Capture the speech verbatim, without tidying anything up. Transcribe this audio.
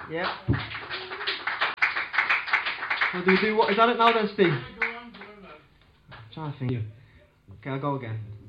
Yeah. Well, do we do what? Is that it now then, Steve? Go on, go on, lad. I'm trying to think. Okay, I'll go again.